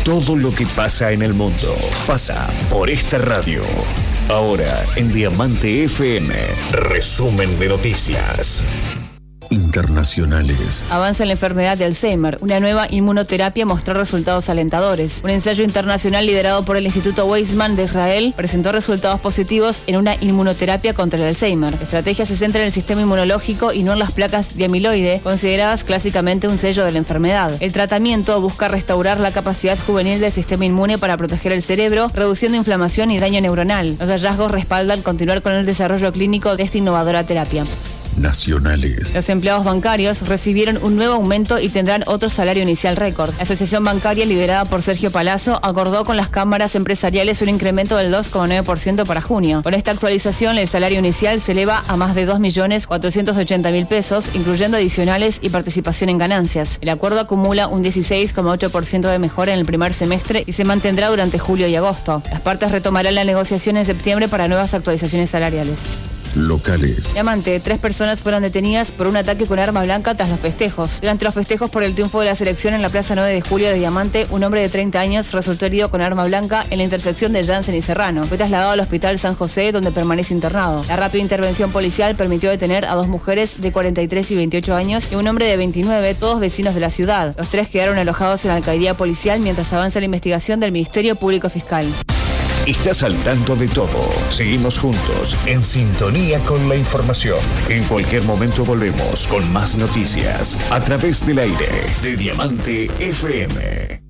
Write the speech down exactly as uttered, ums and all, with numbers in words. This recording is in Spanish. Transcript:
Todo lo que pasa en el mundo pasa por esta radio. Ahora en Diamante F M, resumen de noticias internacionales. Avanza en la enfermedad de Alzheimer. Una nueva inmunoterapia mostró resultados alentadores. Un ensayo internacional liderado por el Instituto Weizmann de Israel presentó resultados positivos en una inmunoterapia contra el Alzheimer. La estrategia se centra en el sistema inmunológico y no en las placas de amiloide, consideradas clásicamente un sello de la enfermedad. El tratamiento busca restaurar la capacidad juvenil del sistema inmune para proteger el cerebro, reduciendo inflamación y daño neuronal. Los hallazgos respaldan continuar con el desarrollo clínico de esta innovadora terapia. Nacionales. Los empleados bancarios recibieron un nuevo aumento y tendrán otro salario inicial récord. La asociación bancaria, liderada por Sergio Palazzo, acordó con las cámaras empresariales un incremento del dos coma nueve por ciento para junio. Con esta actualización, el salario inicial se eleva a más de dos millones cuatrocientos ochenta mil pesos, incluyendo adicionales y participación en ganancias. El acuerdo acumula un dieciséis coma ocho por ciento de mejora en el primer semestre y se mantendrá durante julio y agosto. Las partes retomarán la negociación en septiembre para nuevas actualizaciones salariales. Locales. Diamante, tres personas fueron detenidas por un ataque con arma blanca tras los festejos. Durante los festejos por el triunfo de la selección en la Plaza nueve de Julio de Diamante, un hombre de treinta años resultó herido con arma blanca en la intersección de Jansen y Serrano. Fue trasladado al Hospital San José, donde permanece internado. La rápida intervención policial permitió detener a dos mujeres de cuarenta y tres y veintiocho años y un hombre de veintinueve, todos vecinos de la ciudad. Los tres quedaron alojados en la alcaldía policial mientras avanza la investigación del Ministerio Público Fiscal. Estás al tanto de todo. Seguimos juntos, en sintonía con la información. En cualquier momento volvemos con más noticias a través del aire de Diamante F M.